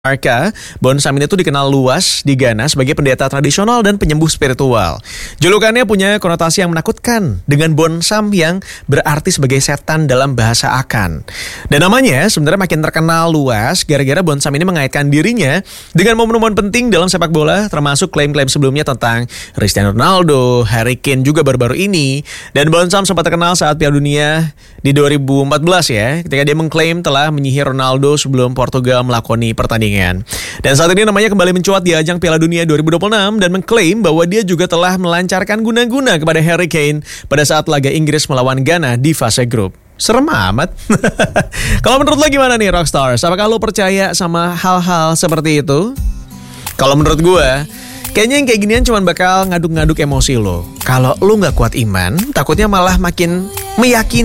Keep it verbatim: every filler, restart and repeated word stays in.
Arka, Bonsam ini tuh dikenal luas di Ghana sebagai pendeta tradisional dan penyembuh spiritual. Julukannya punya konotasi yang menakutkan dengan Bonsam yang berarti sebagai setan dalam bahasa Akan. Dan namanya sebenarnya makin terkenal luas gara-gara Bonsam ini mengaitkan dirinya dengan momen-momen penting dalam sepak bola, termasuk klaim-klaim sebelumnya tentang Cristiano Ronaldo, Harry Kane juga baru-baru ini. Dan Bonsam sempat terkenal saat Piala Dunia di dua ribu empat belas ya, ketika dia mengklaim telah menyihir Ronaldo sebelum Portugal melakoni pertandingan. Dan saat ini namanya kembali mencuat di ajang Piala Dunia dua ribu dua puluh enam dan mengklaim bahwa dia juga telah melancarkan guna-guna kepada Harry Kane pada saat laga Inggris melawan Ghana di fase grup. Serem amat. Kalau menurut lo gimana nih Rockstars? Apakah lo percaya sama hal-hal seperti itu? Kalau menurut gue, kayaknya yang kayak ginian cuma bakal ngaduk-ngaduk emosi lo. Kalau lo gak kuat iman, takutnya malah makin meyakini